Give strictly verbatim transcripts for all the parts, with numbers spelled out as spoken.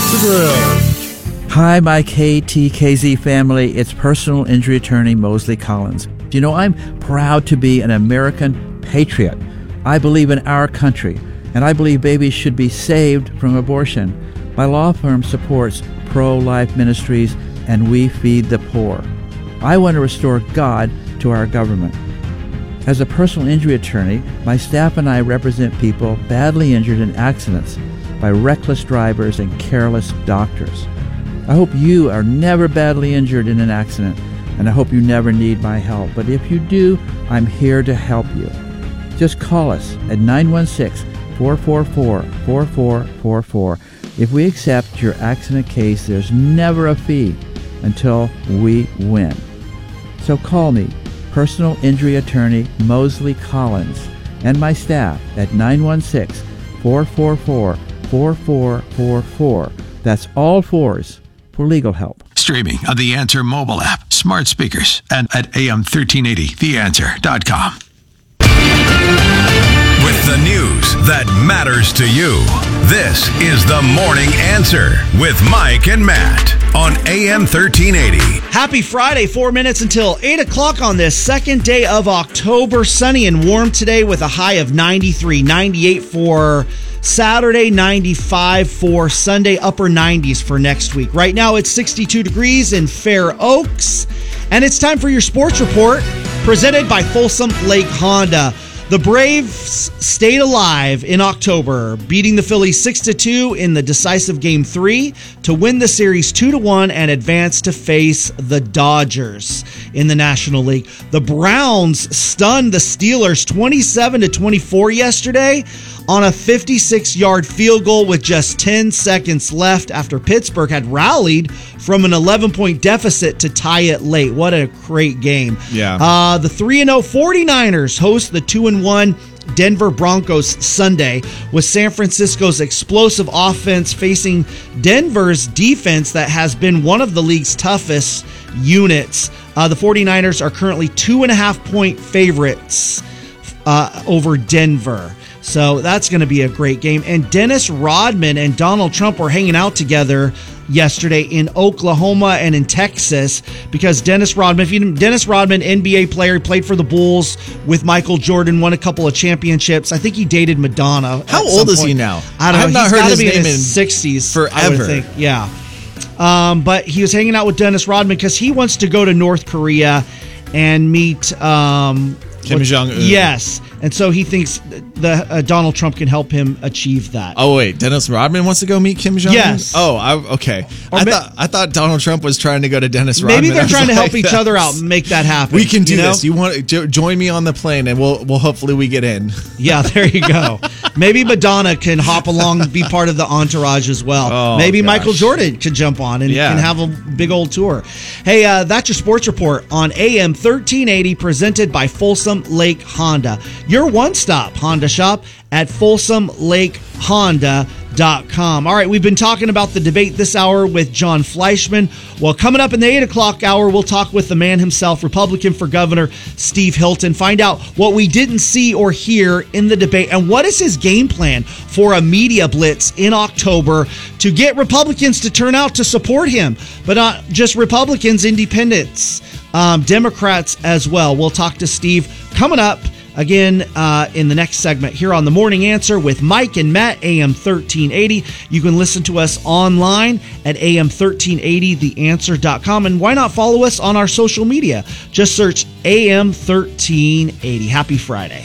That's the drill. Hi, my K T K Z family. It's personal injury attorney Mosley Collins. Do you know, I'm proud to be an American patriot. I believe in our country, and I believe babies should be saved from abortion. My law firm supports pro-life ministries, and we feed the poor. I want to restore God to our government. As a personal injury attorney, my staff and I represent people badly injured in accidents by reckless drivers and careless doctors. I hope you are never badly injured in an accident, and I hope you never need my help. But if you do, I'm here to help you. Just call us at nine one six, four four four, four four four four. If we accept your accident case, there's never a fee until we win. So call me, personal injury attorney Mosley Collins, and my staff at nine one six, four four four, four four four four. That's all fours for legal help. Streaming on the Answer mobile app, smart speakers, and at A M thirteen eighty the answer dot com. With the news that matters to you, this is the Morning Answer with Mike and Matt on A M thirteen eighty. Happy Friday, four minutes until eight o'clock on this second day of October. Sunny and warm today with a high of ninety-three, ninety-eight for Saturday, ninety-five for Sunday, upper nineties for next week. Right now it's sixty-two degrees in Fair Oaks, and it's time for your sports report presented by Folsom Lake Honda. The Braves stayed alive in October, beating the Phillies six to two in the decisive Game three to win the series two to one and advance to face the Dodgers in the National League. The Browns stunned the Steelers twenty-seven to twenty-four yesterday on a fifty-six-yard field goal with just ten seconds left after Pittsburgh had rallied from an eleven-point deficit to tie it late. What a great game. Yeah. Uh, the three and oh 49ers host the two and one Denver Broncos Sunday, with San Francisco's explosive offense facing Denver's defense that has been one of the league's toughest units. Uh, the 49ers are currently two and a half point favorites uh, over Denver. So that's going to be a great game. And Dennis Rodman and Donald Trump were hanging out together yesterday in Oklahoma and in Texas, because Dennis Rodman, if you didn't, Dennis Rodman, N B A player, played for the Bulls with Michael Jordan, won a couple of championships. I think he dated Madonna. How old is he now? I don't know. I have not He's heard got to his be in name his in sixties forever. I would think. Yeah. Um, but he was hanging out with Dennis Rodman because he wants to go to North Korea and meet um, Kim Jong-un. Yes. And so he thinks the uh, Donald Trump can help him achieve that. Oh wait, Dennis Rodman wants to go meet Kim Jong-un? Yes. Oh, I, okay. Or I ma- thought I thought Donald Trump was trying to go to Dennis Rodman. Maybe they're I was trying to help like, each other out and make that happen. We can do you know? this. You want to jo- join me on the plane, and we'll we'll hopefully we get in. Yeah, there you go. Maybe Madonna can hop along and be part of the entourage as well. Oh, Maybe gosh. Michael Jordan can jump on and Yeah. can have a big old tour. Hey, uh, that's your sports report on A M thirteen eighty, presented by Folsom Lake Honda. Your one-stop Honda shop at folsom lake honda dot com. All right, we've been talking about the debate this hour with John Fleischman. Well, coming up in the eight o'clock hour, we'll talk with the man himself, Republican for Governor Steve Hilton, find out what we didn't see or hear in the debate and what is his game plan for a media blitz in October to get Republicans to turn out to support him, but not just Republicans, independents, um, Democrats as well. We'll talk to Steve coming up again uh, in the next segment here on The Morning Answer with Mike and Matt, A M thirteen eighty. You can listen to us online at A M thirteen eighty the answer dot com. And why not follow us on our social media? Just search A M thirteen eighty. Happy Friday.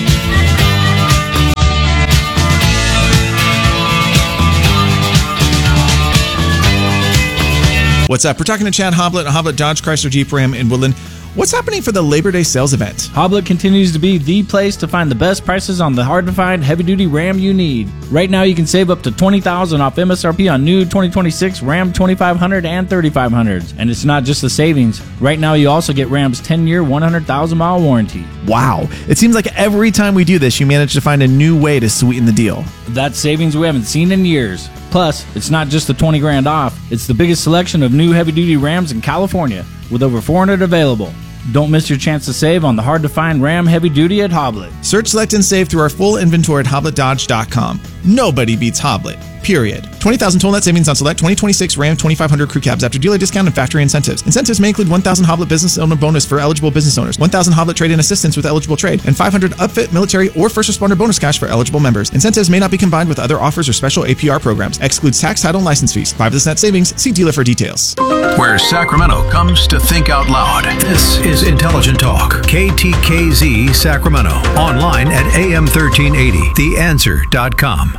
What's up? We're talking to Chad Hoblet, Hoblet Dodge Chrysler Jeep Ram in Woodland. What's happening for the Labor Day sales event? Hoblet continues to be the place to find the best prices on the hard-to-find heavy-duty Ram you need. Right now, you can save up to twenty thousand dollars off M S R P on new twenty twenty-six Ram twenty-five hundred and thirty-five hundreds. And it's not just the savings. Right now, you also get Ram's ten-year, one hundred thousand mile warranty. Wow. It seems like every time we do this, you manage to find a new way to sweeten the deal. That's savings we haven't seen in years. Plus, it's not just the twenty grand off. It's the biggest selection of new heavy-duty Rams in California, with over four hundred available. Don't miss your chance to save on the hard-to-find Ram Heavy Duty at Hoblet. Search, select, and save through our full inventory at hoblet dodge dot com. Nobody beats Hoblet. period. twenty thousand total net savings on select twenty twenty-six Ram twenty-five hundred crew cabs after dealer discount and factory incentives. Incentives may include one thousand Hoblet business owner bonus for eligible business owners, one thousand Hoblet trade-in assistance with eligible trade, and five hundred upfit, military, or first responder bonus cash for eligible members. Incentives may not be combined with other offers or special A P R programs. Excludes tax, title, and license fees. Five of the net savings. See dealer for details. Where Sacramento comes to think out loud. This is Intelligent Talk. K T K Z Sacramento. Online at A M thirteen eighty. the answer dot com.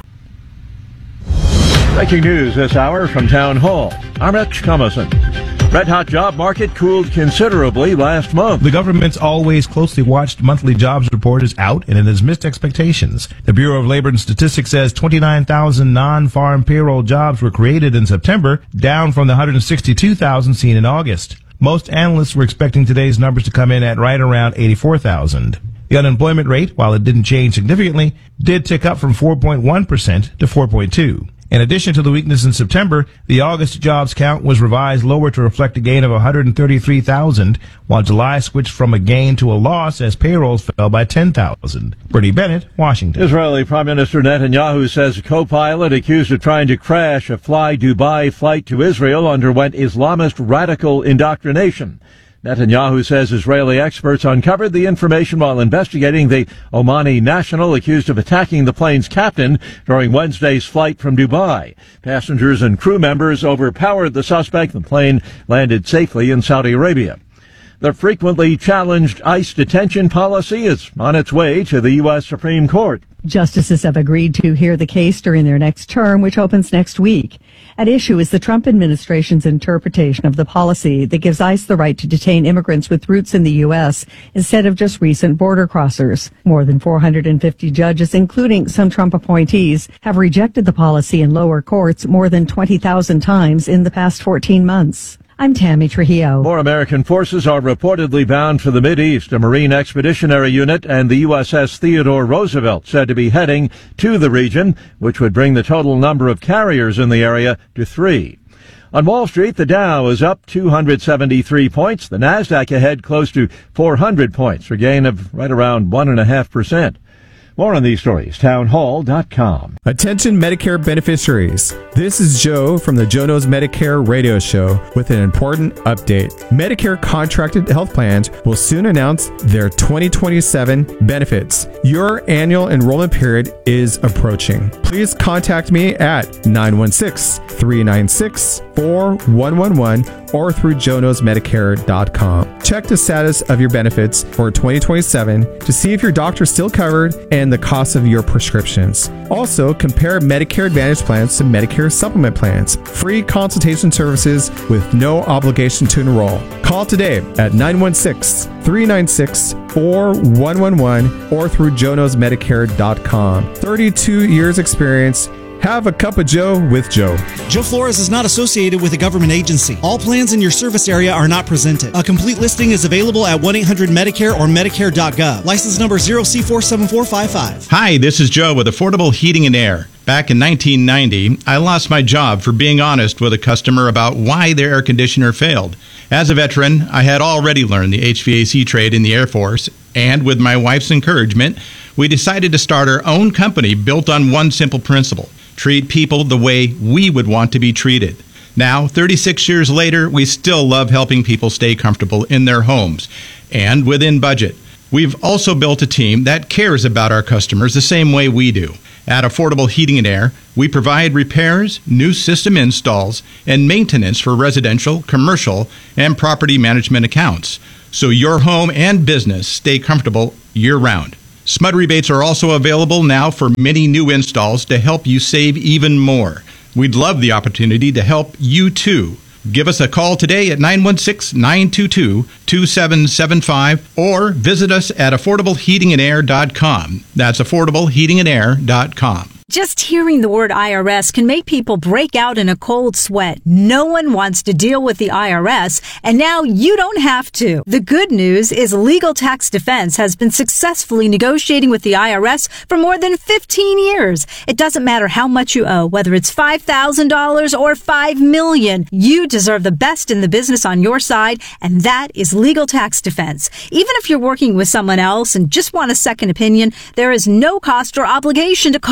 Breaking news this hour from Town Hall. I'm Rich Thomason. Red hot job market cooled considerably last month. The government's always closely watched monthly jobs report is out, and it has missed expectations. The Bureau of Labor and Statistics says twenty-nine thousand non-farm payroll jobs were created in September, down from the one hundred sixty-two thousand seen in August. Most analysts were expecting today's numbers to come in at right around eighty-four thousand. The unemployment rate, while it didn't change significantly, did tick up from four point one percent to four point two percent. In addition to the weakness in September, the August jobs count was revised lower to reflect a gain of one hundred thirty-three thousand, while July switched from a gain to a loss as payrolls fell by ten thousand. Bernie Bennett, Washington. Israeli Prime Minister Netanyahu says a co-pilot accused of trying to crash a Fly Dubai flight to Israel underwent Islamist radical indoctrination. Netanyahu says Israeli experts uncovered the information while investigating the Omani national accused of attacking the plane's captain during Wednesday's flight from Dubai. Passengers and crew members overpowered the suspect. The plane landed safely in Saudi Arabia. The frequently challenged ICE detention policy is on its way to the U S Supreme Court. Justices have agreed to hear the case during their next term, which opens next week. At issue is the Trump administration's interpretation of the policy that gives ICE the right to detain immigrants with roots in the U S instead of just recent border crossers. More than four hundred fifty judges, including some Trump appointees, have rejected the policy in lower courts more than twenty thousand times in the past fourteen months. I'm Tammy Trujillo. More American forces are reportedly bound for the Mideast. A Marine Expeditionary Unit and the U S S Theodore Roosevelt said to be heading to the region, which would bring the total number of carriers in the area to three. On Wall Street, the Dow is up two hundred seventy-three points. The Nasdaq ahead close to four hundred points, for a gain of right around one point five percent. More on these stories, town hall dot com. Attention Medicare beneficiaries. This is Joe from the Joe Knows Medicare radio show with an important update. Medicare contracted health plans will soon announce their twenty twenty-seven benefits. Your annual enrollment period is approaching. Please contact me at nine one six, three nine six, four one one one or through joe knows medicare dot com. Check the status of your benefits for twenty twenty-seven to see if your doctor's still covered and the cost of your prescriptions. Also, compare Medicare Advantage plans to Medicare Supplement plans. Free consultation services with no obligation to enroll. Call today at nine one six, three nine six, four one one one or through joe knows medicare dot com. thirty-two years experience. Have a cup of Joe with Joe. Joe Flores is not associated with a government agency. All plans in your service area are not presented. A complete listing is available at one eight hundred Medicare or medicare dot gov. License number zero C four seven four five five. Hi, this is Joe with Affordable Heating and Air. Back in nineteen ninety, I lost my job for being honest with a customer about why their air conditioner failed. As a veteran, I had already learned the H V A C trade in the Air Force, and with my wife's encouragement, we decided to start our own company built on one simple principle: treat people the way we would want to be treated. Now, thirty-six years later, we still love helping people stay comfortable in their homes and within budget. We've also built a team that cares about our customers the same way we do. At Affordable Heating and Air, we provide repairs, new system installs, and maintenance for residential, commercial, and property management accounts, so your home and business stay comfortable year-round. S M U D rebates are also available now for many new installs to help you save even more. We'd love the opportunity to help you too. Give us a call today at nine one six, nine two two, two seven seven five or visit us at affordable heating and air dot com. That's affordable heating and air dot com. Just hearing the word I R S can make people break out in a cold sweat. No one wants to deal with the I R S, and now you don't have to. The good news is Legal Tax Defense has been successfully negotiating with the I R S for more than fifteen years. It doesn't matter how much you owe, whether it's five thousand dollars or five million dollars. You deserve the best in the business on your side, and that is Legal Tax Defense. Even if you're working with someone else and just want a second opinion, there is no cost or obligation to call.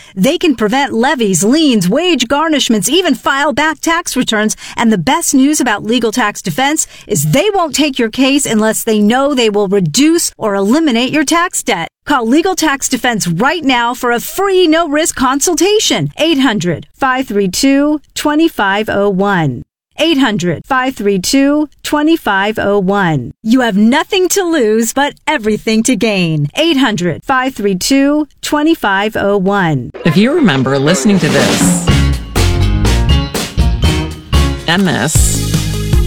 They can prevent levies, liens, wage garnishments, even file back tax returns. And the best news about Legal Tax Defense is they won't take your case unless they know they will reduce or eliminate your tax debt. Call Legal Tax Defense right now for a free no-risk consultation. eight hundred, five three two, two five zero one. eight hundred, five three two, two five zero one. You have nothing to lose but everything to gain. eight hundred, five three two, two five zero one. If you remember listening to this and this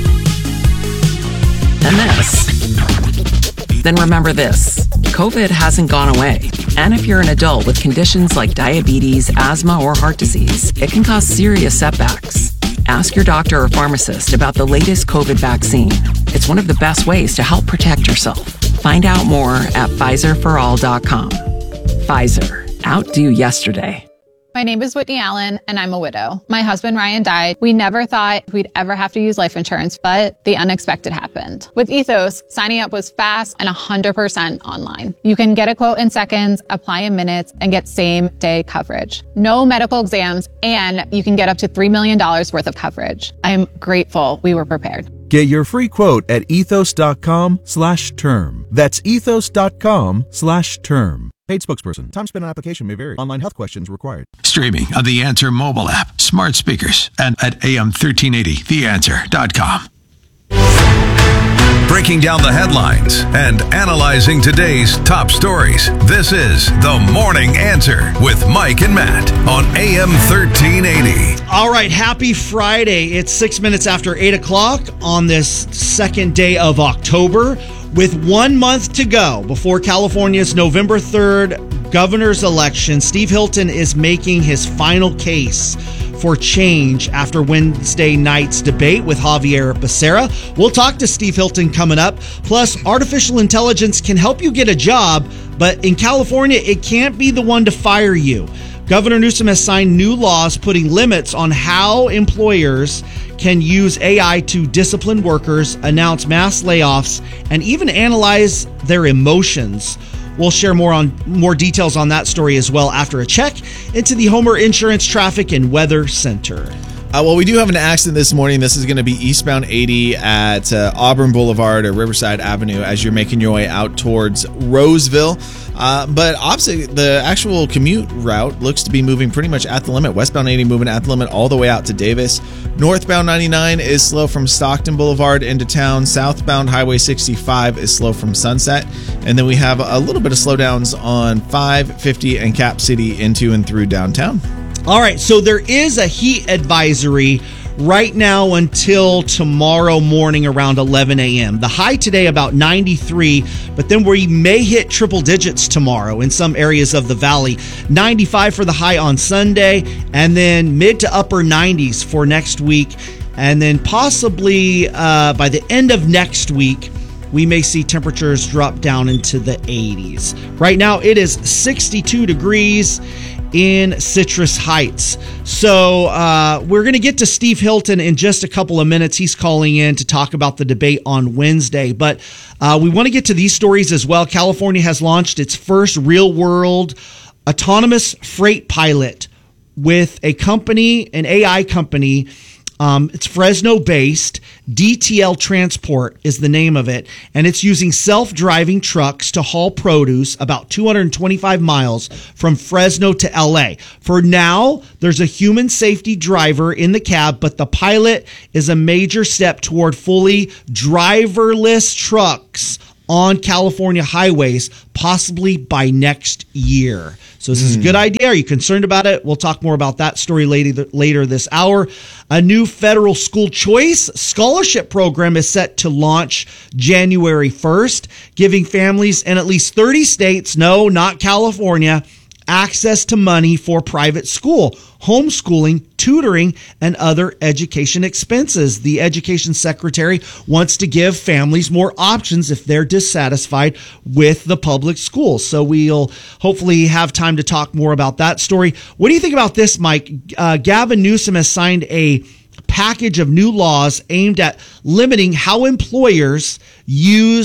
and this, then remember this. COVID hasn't gone away. And if you're an adult with conditions like diabetes, asthma, or heart disease, it can cause serious setbacks. Ask your doctor or pharmacist about the latest COVID vaccine. It's one of the best ways to help protect yourself. Find out more at Pfizer for all dot com. Pfizer. Outdo yesterday. My name is Whitney Allen, and I'm a widow. My husband, Ryan, died. We never thought we'd ever have to use life insurance, but the unexpected happened. With Ethos, signing up was fast and one hundred percent online. You can get a quote in seconds, apply in minutes, and get same-day coverage. No medical exams, and you can get up to three million dollars worth of coverage. I am grateful we were prepared. Get your free quote at ethos.com slash term. That's ethos.com slash term. Paid spokesperson. Time spent on application may vary. Online health questions required. Streaming on the Answer mobile app, smart speakers, and at A M thirteen eighty the answer dot com. Breaking down the headlines and analyzing today's top stories. This is The Morning Answer with Mike and Matt on A M thirteen eighty. All right, happy Friday. It's six minutes after eight o'clock on this second day of October. With one month to go before California's November third governor's election, Steve Hilton is making his final case for change after Wednesday night's debate with Javier Becerra. We'll talk to Steve Hilton coming up. Plus, artificial intelligence can help you get a job, but in California, it can't be the one to fire you. Governor Newsom has signed new laws putting limits on how employers can use A I to discipline workers, announce mass layoffs, and even analyze their emotions. We'll share more on more details on that story as well after a check into the Homer Insurance Traffic and Weather Center. Uh, well, we do have an accident this morning. This is going to be eastbound eighty at uh, Auburn Boulevard or Riverside Avenue as you're making your way out towards Roseville. Uh, but opposite, the actual commute route looks to be moving pretty much at the limit. Westbound eighty moving at the limit all the way out to Davis. Northbound ninety-nine is slow from Stockton Boulevard into town. Southbound Highway sixty-five is slow from Sunset. And then we have a little bit of slowdowns on five fifty and Cap City into and through downtown. All right, so there is a heat advisory right now until tomorrow morning around eleven a.m. The high today about ninety-three, but then we may hit triple digits tomorrow in some areas of the valley. ninety-five for the high on Sunday, and then mid to upper nineties for next week. And then possibly uh, by the end of next week, we may see temperatures drop down into the eighties. Right now, it is sixty-two degrees in Citrus Heights. So uh, we're going to get to Steve Hilton in just a couple of minutes. He's calling in to talk about the debate on Wednesday. But uh, we want to get to these stories as well. California has launched its first real-world autonomous freight pilot with a company, an A I company. Um, it's Fresno-based. D T L Transport is the name of it, and it's using self-driving trucks to haul produce about two hundred twenty-five miles from Fresno to L A. For now, there's a human safety driver in the cab, but the pilot is a major step toward fully driverless trucks on California highways, possibly by next year. So this is a good idea. Are you concerned about it? We'll talk more about that story later, later this hour. A new federal school choice scholarship program is set to launch January first, giving families in at least thirty states, no, not California, access to money for private school, homeschooling, tutoring, and other education expenses. The education secretary wants to give families more options if they're dissatisfied with the public schools. So we'll hopefully have time to talk more about that story. What do you think about this, Mike? Uh, Gavin Newsom has signed a package of new laws aimed at limiting how employers use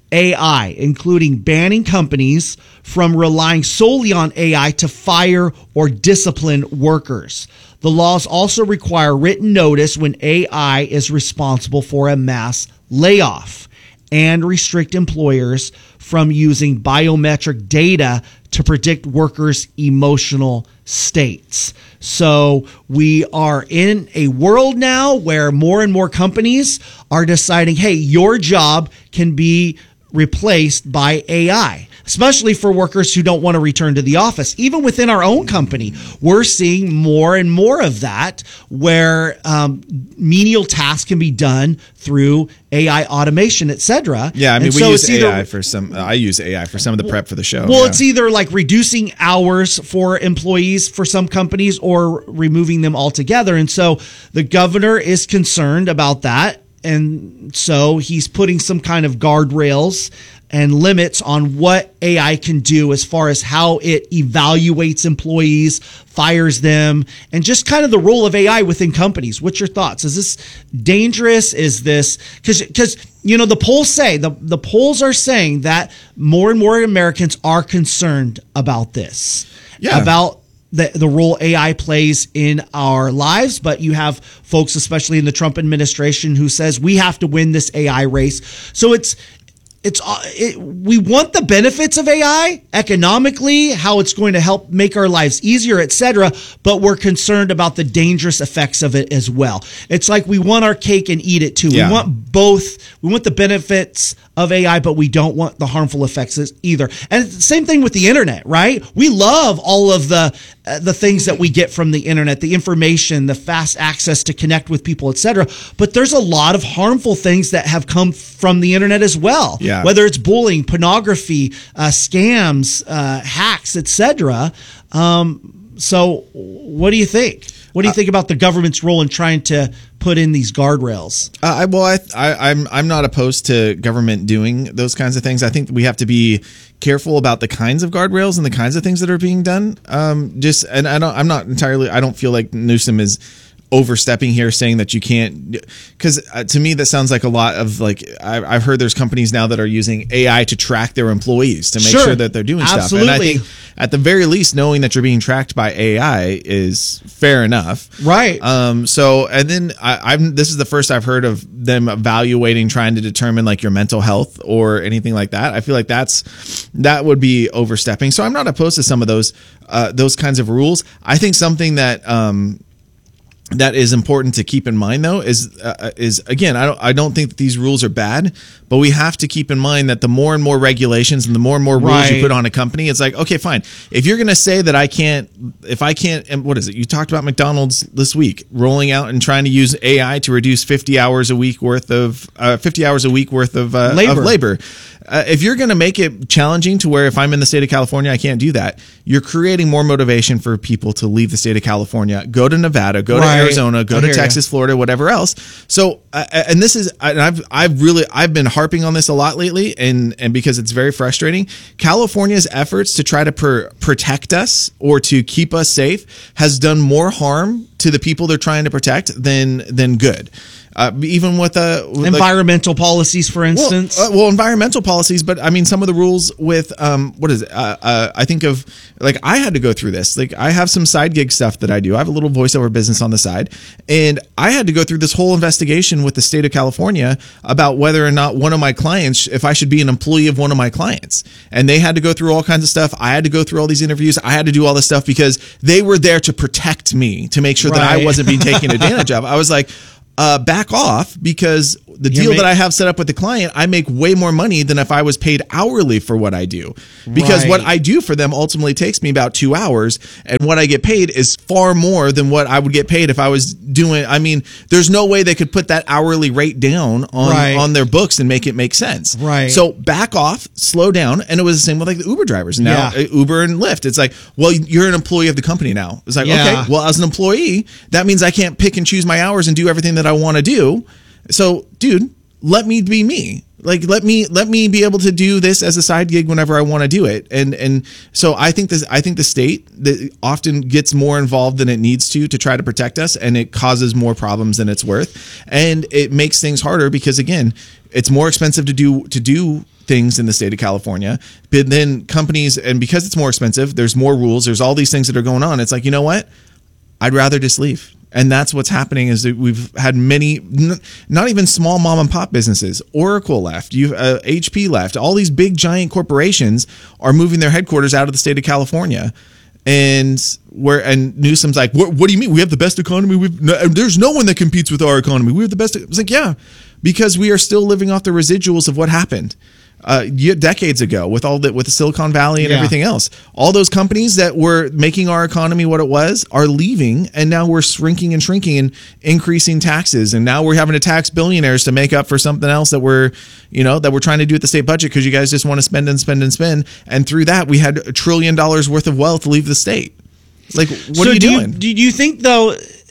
A I, including banning companies from relying solely on A I to fire or discipline workers. The laws also require written notice when A I is responsible for a mass layoff and restrict employers from using biometric data to predict workers' emotional states. So we are in a world now where more and more companies are deciding, hey, your job can be replaced by A I, especially for workers who don't want to return to the office. Even within our own company, we're seeing more and more of that, where um, menial tasks can be done through A I automation, et cetera. Yeah, I mean, and we so use either, A I for some. Uh, I use A I for some of the prep for the show. Well, yeah. it's either like reducing hours for employees for some companies or removing them altogether. And so the governor is concerned about that. And so he's putting some kind of guardrails and limits on what A I can do as far as how it evaluates employees, fires them, and just kind of the role of A I within companies. What's your thoughts? Is this dangerous? Is this because because you know the polls say the the polls are saying that more and more Americans are concerned about this, yeah. about the the role A I plays in our lives. But you have folks, especially in the Trump administration, who says we have to win this A I race. So it's It's it, we want the benefits of A I economically, how it's going to help make our lives easier, et cetera. But we're concerned about the dangerous effects of it as well. It's like we want our cake and eat it too. Yeah. We want both. We want the benefits of A I, but we don't want the harmful effects either. And it's the same thing with the internet, right? We love all of the uh, the things that we get from the internet, the information, the fast access to connect with people, et cetera. But there's a lot of harmful things that have come from the internet as well. Yeah. Whether it's bullying, pornography, uh, scams, uh, hacks, et cetera. Um, so what do you think? What do you think about the government's role in trying to put in these guardrails? Uh, I, well, I, I, I'm I'm not opposed to government doing those kinds of things. I think we have to be careful about the kinds of guardrails and the kinds of things that are being done. Um, just and I don't. I'm not entirely. I don't feel like Newsom is overstepping here, saying that you can't, because uh, to me that sounds like a lot of like I, I've heard there's companies now that are using A I to track their employees to make sure. sure that they're doing Absolutely. stuff. And I think at the very least, knowing that you're being tracked by A I is fair enough, right? Um. So and then I, I'm this is the first I've heard of them evaluating, trying to determine like your mental health or anything like that. I feel like that's that would be overstepping. So I'm not opposed to some of those uh, those kinds of rules. I think something that um. that is important to keep in mind, though, is uh, is again, I don't I don't think that these rules are bad, but we have to keep in mind that the more and more regulations and the more and more rules Right. you put on a company, it's like, okay, fine. If you're going to say that I can't, if I can't, and what is it? You talked about McDonald's this week rolling out and trying to use A I to reduce fifty hours a week worth of uh, fifty hours a week worth of uh, Labor. Of labor. Uh, if you're going to make it challenging to where if I'm in the state of California, I can't do that, you're creating more motivation for people to leave the state of California, go to Nevada, go Right. to Arizona, go I to hear ya. Texas, Florida, whatever else. So, uh, and this is, and I've, I've really, I've been harping on this a lot lately, and and because it's very frustrating. California's efforts to try to per, protect us or to keep us safe has done more harm to the people they're trying to protect than than good. Uh, even with uh, with Environmental policies, for instance. Well, uh, well, environmental policies, but I mean, some of the rules with um, what is it? Uh, uh, I think of like I had to go through this. Like I have some side gig stuff that I do. I have a little voiceover business on the side, and I had to go through this whole investigation with the state of California about whether or not one of my clients, if I should be an employee of one of my clients, and they had to go through all kinds of stuff. I had to go through all these interviews. I had to do all this stuff because they were there to protect me, to make sure that I Right. wasn't being taken advantage of. I was like, Uh, back off, because the You're deal ma- that I have set up with the client, I make way more money than if I was paid hourly for what I do. Because Right. what I do for them ultimately takes me about two hours, and what I get paid is far more than what I would get paid if I was doing. I mean, there's no way they could put that hourly rate down on Right. on their books and make it make sense. Right. So back off, slow down, and it was the same with like the Uber drivers now, Yeah. uh, Uber and Lyft. It's like, well, you're an employee of the company now. It's like, Yeah. okay, well, as an employee, that means I can't pick and choose my hours and do everything that I want to do. So, dude, let me be me. Like, let me let me be able to do this as a side gig whenever I want to do it. And and so I think this I think the state that often gets more involved than it needs to to try to protect us, and it causes more problems than it's worth. And it makes things harder because, again, it's more expensive to do to do things in the state of California. But then companies, and because it's more expensive, there's more rules, there's all these things that are going on. It's like, you know what? I'd rather just leave. And that's what's happening is that we've had many, not even small mom and pop businesses. Oracle left, you uh, H P left. All these big giant corporations are moving their headquarters out of the state of California. And where and Newsom's like, what, what do you mean? We have the best economy. We've no, there's no one that competes with our economy. We have the best. It's like, yeah, because we are still living off the residuals of what happened uh, decades ago with all the with the Silicon Valley and Yeah. everything else. All those companies that were making our economy what it was are leaving, and now we're shrinking and shrinking and increasing taxes, and now we're having to tax billionaires to make up for something else that we're, you know, that we're trying to do at the state budget because you guys just want to spend and spend and spend, and through that we had a trillion dollars worth of wealth leave the state. Like, what so are you do doing? You, do you think, though,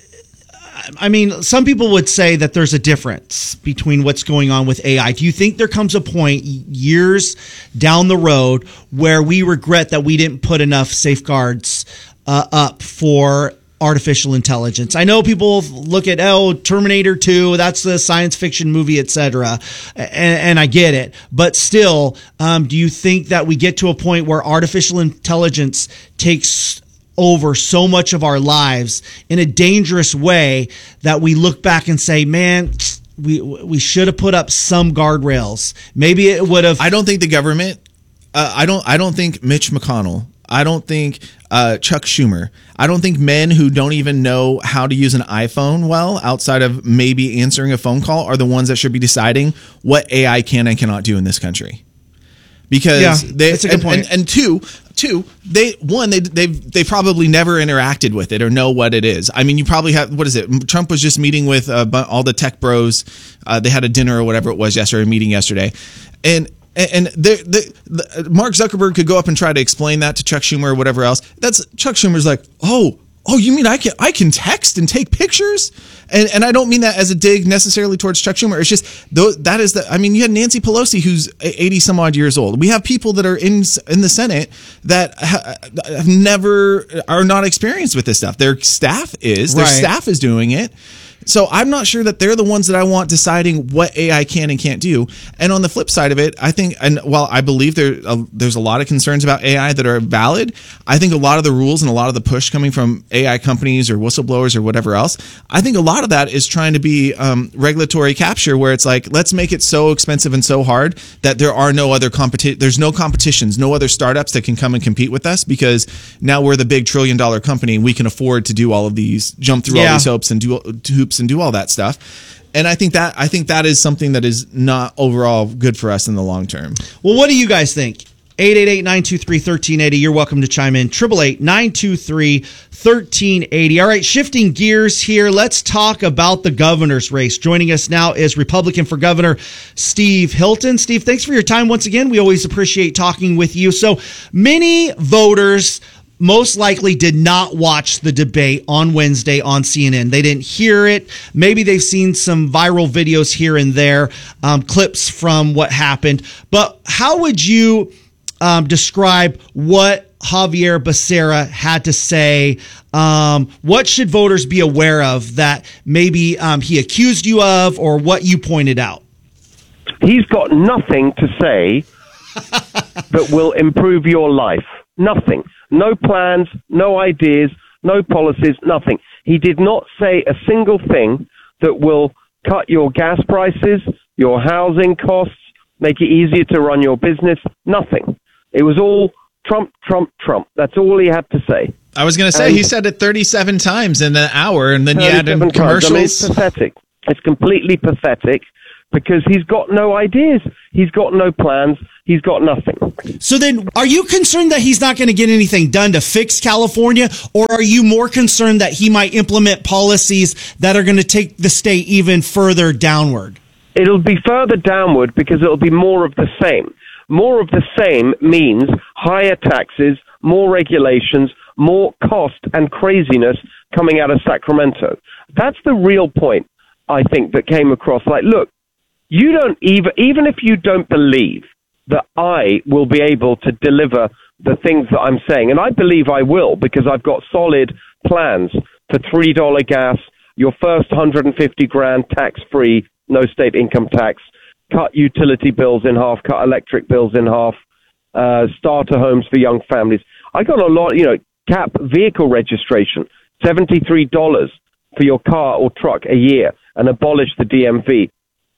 I mean, some people would say that there's a difference between what's going on with A I. Do you think there comes a point years down the road where we regret that we didn't put enough safeguards uh, up for artificial intelligence? I know people look at, oh, Terminator two, that's the science fiction movie, et cetera, and, and I get it. But still, um, do you think that we get to a point where artificial intelligence takes over so much of our lives in a dangerous way that we look back and say, man, we we should have put up some guardrails? Maybe it would have. I don't think the government. Uh, I don't. I don't think Mitch McConnell. I don't think uh, Chuck Schumer. I don't think men who don't even know how to use an iPhone well, outside of maybe answering a phone call, are the ones that should be deciding what A I can and cannot do in this country. Because Yeah, they that's a good and, point. And, and two, two, they one they they they probably never interacted with it or know what it is. I mean, you probably have, what is it? Trump was just meeting with uh, bu- all the tech bros. Uh, they had a dinner or whatever it was yesterday, a meeting yesterday, and. And the, the, the, Mark Zuckerberg could go up and try to explain that to Chuck Schumer or whatever else. That's Chuck Schumer's like, oh, oh, you mean I can I can text and take pictures? And and I don't mean that as a dig necessarily towards Chuck Schumer. It's just though that is the. I mean, you had Nancy Pelosi who's eighty some odd years old. We have people that are in in the Senate that ha, have never are not experienced with this stuff. Their staff is their Right. staff is doing it. So I'm not sure that they're the ones that I want deciding what A I can and can't do. And on the flip side of it, I think, and while I believe there uh, there's a lot of concerns about A I that are valid, I think a lot of the rules and a lot of the push coming from A I companies or whistleblowers or whatever else, I think a lot of that is trying to be um, regulatory capture, where it's like, let's make it so expensive and so hard that there are no other competi- there's no competitions, no other startups that can come and compete with us, because now we're the big trillion dollar company and we can afford to do all of these, jump through Yeah. all these hoops and do hoops and do all that stuff. And I think that I think that is something that is not overall good for us in the long term. Well, what do you guys think? eight eight eight, nine two three, one three eight zero. You're welcome to chime in. eight eight eight, nine two three, one three eight zero. All right, shifting gears here. Let's talk about the governor's race. Joining us now is Republican for Governor Steve Hilton. Steve, thanks for your time once again. We always appreciate talking with you. So many voters most likely did not watch the debate on Wednesday on C N N. They didn't hear it. Maybe they've seen some viral videos here and there, um, clips from what happened. But how would you um, describe what Javier Becerra had to say? Um, what should voters be aware of that maybe um, he accused you of, or what you pointed out? He's got nothing to say that will improve your life. Nothing. No plans, no ideas, no policies, nothing. He did not say a single thing that will cut your gas prices, your housing costs, make it easier to run your business. Nothing. It was all Trump, Trump, Trump. That's all he had to say. I was going to say, And he said it thirty-seven times in an hour, and then you add in thirty-seven times. commercials. I mean, it's pathetic. It's completely pathetic because he's got no ideas. He's got no plans. He's got nothing. So then, are you concerned that he's not going to get anything done to fix California, or are you more concerned that he might implement policies that are going to take the state even further downward? It'll be further downward because it'll be more of the same. More of the same means higher taxes, more regulations, more cost and craziness coming out of Sacramento. That's the real point, I think, that came across. Like, look, You don't even, even if you don't believe that I will be able to deliver the things that I'm saying, and I believe I will because I've got solid plans for three dollars gas, your first one hundred fifty grand tax-free, no state income tax, cut utility bills in half, cut electric bills in half, uh, starter homes for young families. I got a lot, you know, cap vehicle registration, seventy-three dollars for your car or truck a year, and abolish the D M V.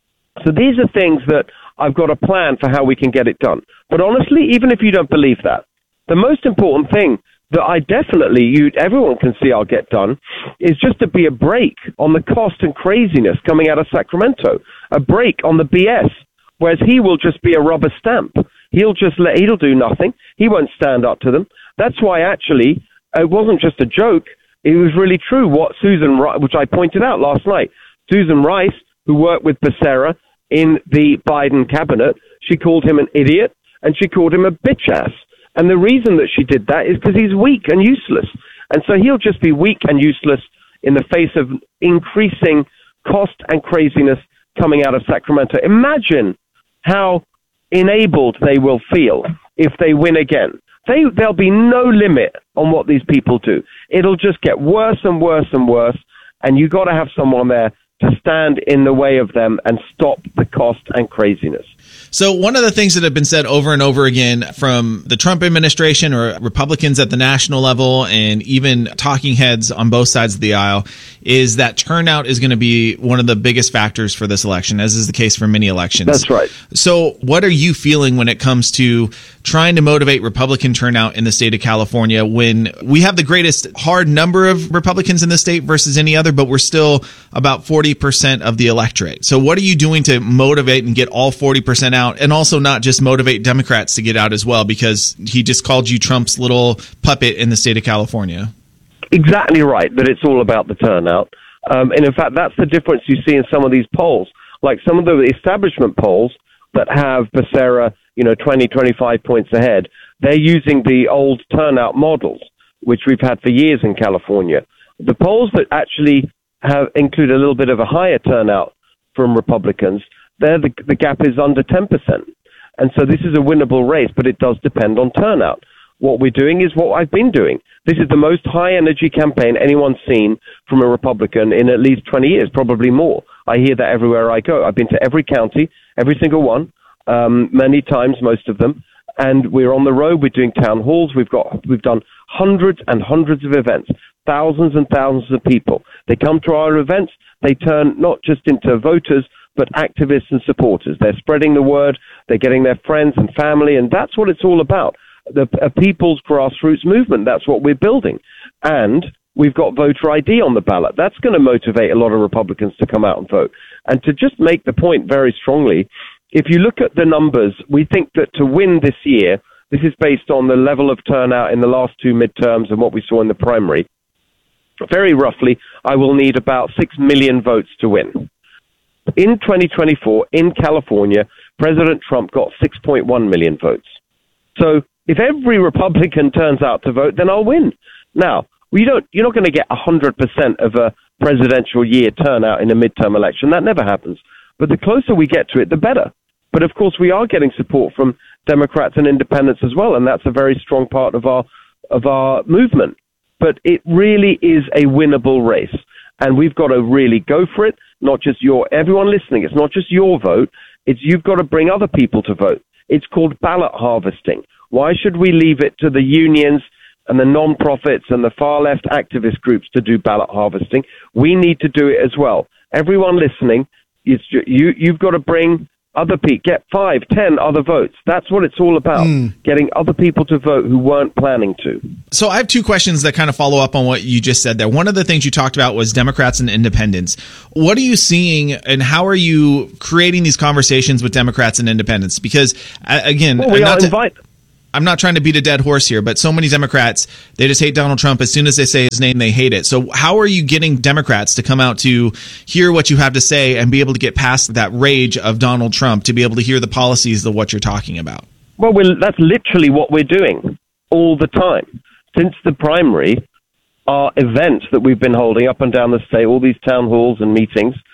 So these are things that I've got a plan for how we can get it done. But honestly, even if you don't believe that, the most important thing that I definitely, you, everyone can see I'll get done, is just to be a break on the cost and craziness coming out of Sacramento, a break on the B S, whereas he will just be a rubber stamp. He'll just let, he'll do nothing. He won't stand up to them. That's why actually, it wasn't just a joke. It was really true what Susan, which I pointed out last night, Susan Rice, who worked with Becerra in the Biden cabinet, she called him an idiot and she called him a bitch ass. And the reason that she did that is because he's weak and useless. And so he'll just be weak and useless in the face of increasing cost and craziness coming out of Sacramento. Imagine how enabled they will feel if they win again. They, there'll be no limit on what these people do. It'll just get worse and worse and worse. And you got to have someone there to stand in the way of them and stop the cost and craziness. So one of the things that have been said over and over again from the Trump administration or Republicans at the national level and even talking heads on both sides of the aisle is that turnout is going to be one of the biggest factors for this election, as is the case for many elections. That's right. So what are you feeling when it comes to trying to motivate Republican turnout in the state of California when we have the greatest hard number of Republicans in the state versus any other, but we're still about forty percent of the electorate? So what are you doing to motivate and get all forty percent out, and also not just motivate Democrats to get out as well, because he just called you Trump's little puppet in the state of California? Exactly right, that it's all about the turnout. Um, and in fact, that's the difference you see in some of these polls. Like some of the establishment polls that have Becerra, you know, twenty, twenty-five points ahead, they're using the old turnout models, which we've had for years in California. The polls that actually have include a little bit of a higher turnout from Republicans, there the, the gap is under ten percent. And so this is a winnable race, but it does depend on turnout. What we're doing is what I've been doing. This is the most high-energy campaign anyone's seen from a Republican in at least twenty years, probably more. I hear that everywhere I go. I've been to every county, every single one, um, many times, most of them. And we're on the road. We're doing town halls. We've got, we've done hundreds and hundreds of events, thousands and thousands of people. They come to our events. They turn not just into voters, but activists and supporters. They're spreading the word. They're getting their friends and family. And that's what it's all about. The a people's grassroots movement. That's what we're building. And we've got voter I D on the ballot. That's going to motivate a lot of Republicans to come out and vote. And to just make the point very strongly, if you look at the numbers, we think that to win this year, this is based on the level of turnout in the last two midterms and what we saw in the primary. Very roughly, I will need about six million votes to win. In twenty twenty-four, in California, President Trump got six point one million votes. So if every Republican turns out to vote, then I'll win. Now, we don't, you're not going to get one hundred percent of a presidential year turnout in a midterm election. That never happens. But the closer we get to it, the better. But of course, we are getting support from Democrats and independents as well, and that's a very strong part of our of our movement. But it really is a winnable race, and we've got to really go for it. Not just your everyone listening. It's not just your vote. It's you've got to bring other people to vote. It's called ballot harvesting. Why should we leave it to the unions and the non-profits and the far-left activist groups to do ballot harvesting? We need to do it as well. Everyone listening, it's, you, you've got to bring other people, get five, ten other votes. That's what it's all about, mm. getting other people to vote who weren't planning to. So I have two questions that kind of follow up on what you just said there. One of the things you talked about was Democrats and independents. What are you seeing, and how are you creating these conversations with Democrats and independents? Because, again, well, we not are to- invite- I'm not trying to beat a dead horse here, but so many Democrats, they just hate Donald Trump. As soon as they say his name, they hate it. So how are you getting Democrats to come out to hear what you have to say and be able to get past that rage of Donald Trump to be able to hear the policies of what you're talking about? Well, we're, that's literally what we're doing all the time. Since the primary, our events that we've been holding up and down the state, all these town halls and meetings,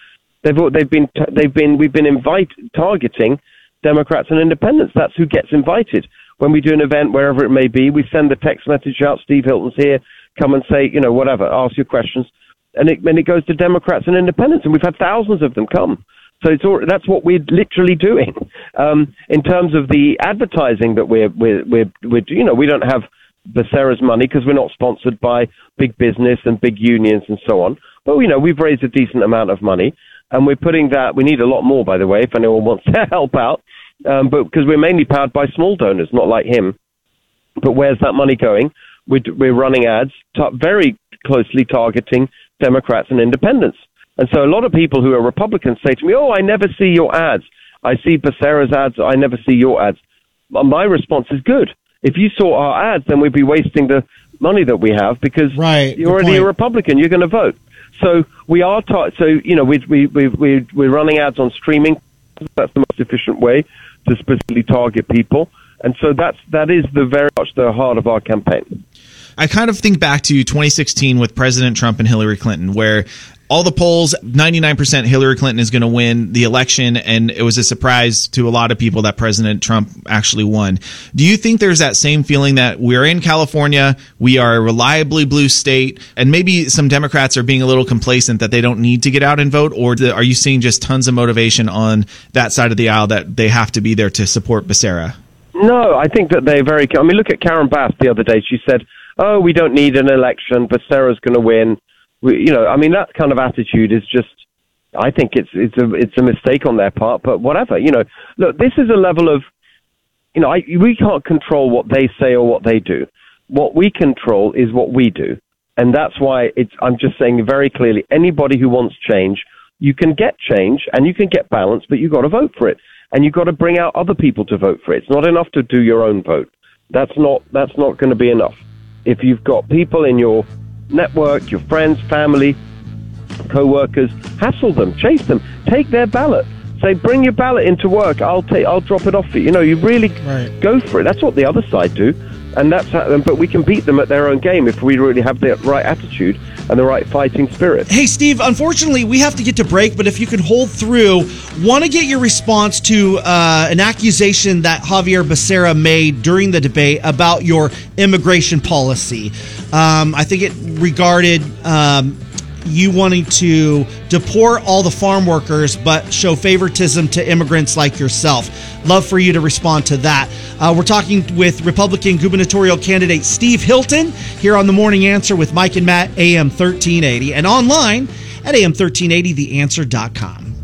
They've they've been they've been we've been invite targeting Democrats and independents. That's who gets invited. When we do an event, wherever it may be, we send the text message out. Steve Hilton's here. Come and say, you know, whatever. Ask your questions, and it and it goes to Democrats and independents, and we've had thousands of them come. So it's all, that's what we're literally doing. Um, in terms of the advertising that we're we're we're, we're you know, we don't have Becerra's money because we're not sponsored by big business and big unions and so on. But you know, we've raised a decent amount of money. And we're putting that, we need a lot more, by the way, if anyone wants to help out, um, but because we're mainly powered by small donors, not like him. But where's that money going? We're, we're running ads ta- very closely targeting Democrats and independents. And so a lot of people who are Republicans say to me, oh, I never see your ads. I see Becerra's ads. I never see your ads. My response is good. If you saw our ads, then we'd be wasting the money that we have because right, you're already point. a Republican. You're going to vote. So we are, ta- so, you know, we, we, we, we, we're running ads on streaming. That's the most efficient way to specifically target people. And so that's, that is the very much the heart of our campaign. I kind of think back to twenty sixteen with President Trump and Hillary Clinton, where all the polls, ninety-nine percent Hillary Clinton is going to win the election, and it was a surprise to a lot of people that President Trump actually won. Do you think there's that same feeling that we're in California, we are a reliably blue state, and maybe some Democrats are being a little complacent that they don't need to get out and vote, or are you seeing just tons of motivation on that side of the aisle that they have to be there to support Becerra? No, I think that they're very... I mean, look at Karen Bass the other day. She said, oh, we don't need an election, Becerra's going to win. We, you know, I mean, that kind of attitude is just, I think it's it's a it's a mistake on their part, but whatever. You know, look, this is a level of, you know, I, we can't control what they say or what they do. What we control is what we do. And that's why it's, I'm just saying very clearly, anybody who wants change, you can get change and you can get balance, but you've got to vote for it. And you've got to bring out other people to vote for it. It's not enough to do your own vote. That's not that's not going to be enough. If you've got people in your network, your friends, family, co-workers, hassle them, chase them, take their ballot. Say, bring your ballot into work. I'll take, I'll drop it off for you. You know, you really right. go for it. That's what the other side do, and that's how, but we can beat them at their own game if we really have the right attitude and the right fighting spirit. Hey, Steve, unfortunately, we have to get to break, but if you can hold through, want to get your response to uh, an accusation that Javier Becerra made during the debate about your immigration policy. Um, I think it regarded um, you wanting to deport all the farm workers but show favoritism to immigrants like yourself. Love for you to respond to that. Uh, we're talking with Republican gubernatorial candidate Steve Hilton here on The Morning Answer with Mike and Matt, A M thirteen eighty, and online at A M thirteen eighty the answer dot com.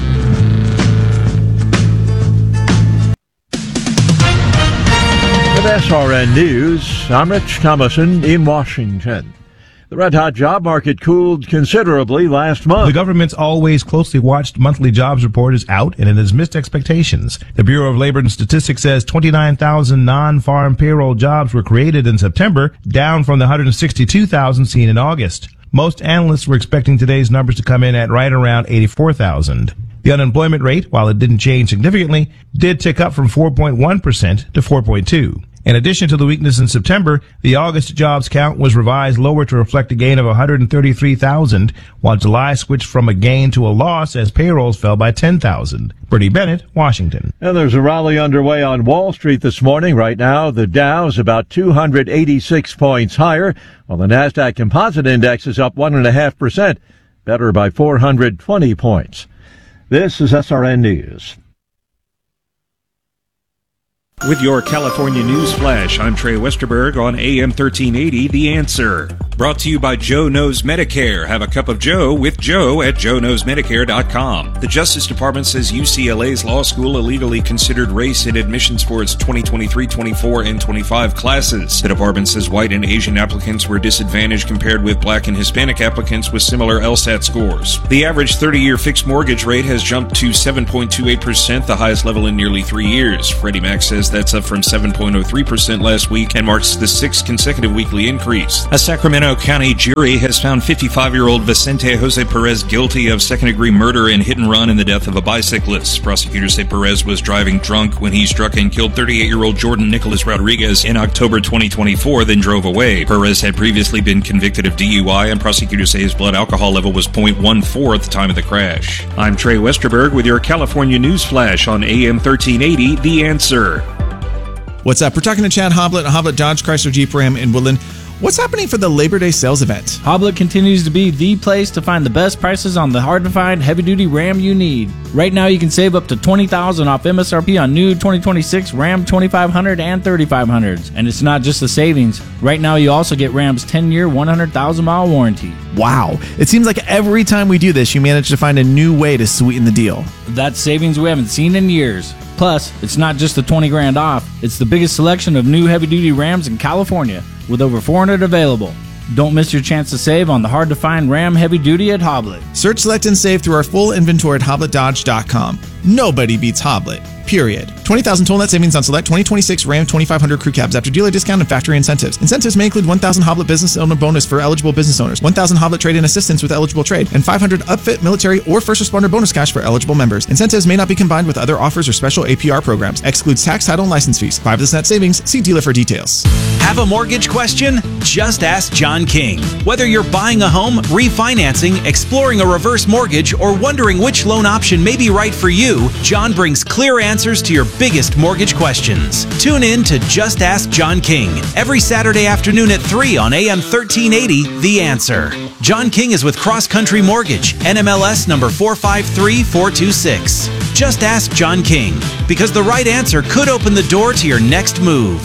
With S R N News, I'm Rich Thomason in Washington. The red-hot job market cooled considerably last month. The government's always closely watched monthly jobs report is out, and it has missed expectations. The Bureau of Labor and Statistics says twenty-nine thousand non-farm payroll jobs were created in September, down from the one hundred sixty-two thousand seen in August. Most analysts were expecting today's numbers to come in at right around eighty-four thousand. The unemployment rate, while it didn't change significantly, did tick up from four point one percent to four point two. In addition to the weakness in September, the August jobs count was revised lower to reflect a gain of one hundred thirty-three thousand, while July switched from a gain to a loss as payrolls fell by ten thousand. Bernie Bennett, Washington. And there's a rally underway on Wall Street this morning. Right now, the Dow is about two hundred eighty-six points higher, while the NASDAQ Composite Index is up one point five percent, better by four hundred twenty points. This is S R N News. With your California News Flash, I'm Trey Westerberg on A M thirteen eighty, The Answer. Brought to you by Joe Knows Medicare. Have a cup of Joe with Joe at joe knows medicare dot com. The Justice Department says U C L A's law school illegally considered race in admissions for its twenty twenty-three, twenty-four, and twenty-five classes. The department says white and Asian applicants were disadvantaged compared with black and Hispanic applicants with similar LSAT scores. The average thirty-year fixed mortgage rate has jumped to seven point two eight percent, the highest level in nearly three years. Freddie Mac says That's up from seven point oh three percent last week and marks the sixth consecutive weekly increase. A Sacramento County jury has found fifty-five-year-old Vicente Jose Perez guilty of second-degree murder and hit and run in the death of a bicyclist. Prosecutors say Perez was driving drunk when he struck and killed thirty-eight-year-old Jordan Nicholas Rodriguez in October twenty twenty-four, then drove away. Perez had previously been convicted of D U I, and prosecutors say his blood alcohol level was point one four at the time of the crash. I'm Trey Westerberg with your California News Flash on A M thirteen eighty, The Answer. What's up? We're talking to Chad Hoblet, Hoblet Dodge Chrysler Jeep Ram in Woodland. What's happening for the Labor Day sales event? Hoblet continues to be the place to find the best prices on the hard-to-find heavy-duty Ram you need. Right now, you can save up to twenty thousand dollars off M S R P on new twenty twenty-six Ram twenty-five hundred and thirty-five hundreds. And it's not just the savings. Right now, you also get Ram's ten-year, one hundred thousand mile warranty. Wow. It seems like every time we do this, you manage to find a new way to sweeten the deal. That's savings we haven't seen in years. Plus, it's not just the twenty grand off. It's the biggest selection of new heavy-duty Rams in California, with over four hundred available. Don't miss your chance to save on the hard-to-find Ram Heavy Duty at Hoblet. Search, select, and save through our full inventory at hoblet dodge dot com. Nobody beats Hoblet, period. twenty thousand total net savings on select twenty twenty-six Ram twenty-five hundred crew cabs after dealer discount and factory incentives. Incentives may include one thousand Hoblet business owner bonus for eligible business owners, one thousand Hoblet trade-in assistance with eligible trade, and five hundred upfit military or first responder bonus cash for eligible members. Incentives may not be combined with other offers or special A P R programs. Excludes tax, title, and license fees. Five this net savings. See dealer for details. Have a mortgage question? Just ask John King. Whether you're buying a home, refinancing, exploring a reverse mortgage, or wondering which loan option may be right for you, John brings clear answers to your biggest mortgage questions. Tune in to Just Ask John King every Saturday afternoon at three on A M thirteen eighty, The Answer. John King is with Cross Country Mortgage, N M L S number four five three four two six. Just ask John King, because the right answer could open the door to your next move.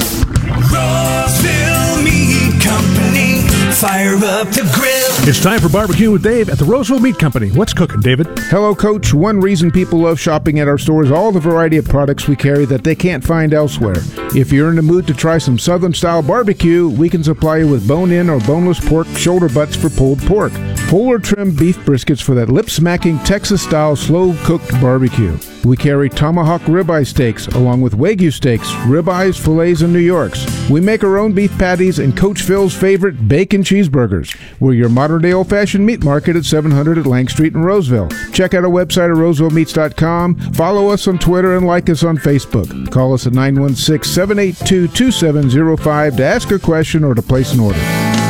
Roseville Meat Company, fire up the grill. It's time for Barbecue with Dave at the Roseville Meat Company. What's cooking, David? Hello, Coach. One reason people love shopping at our store is all the variety of products we carry that they can't find elsewhere. If you're in the mood to try some Southern-style barbecue, we can supply you with bone-in or boneless pork shoulder butts for pulled pork, whole or trimmed beef briskets for that lip-smacking Texas-style slow-cooked barbecue. We carry tomahawk ribeye steaks along with Wagyu steaks, ribeyes, fillets, and New Yorks. We make our own beef patties and Coach Phil's favorite bacon cheeseburgers. We're your modern-day old-fashioned meat market at seven hundred at Lang Street in Roseville. Check out our website at roseville meats dot com. Follow us on Twitter and like us on Facebook. Call us at nine one six, seven eight two, two seven zero five to ask a question or to place an order.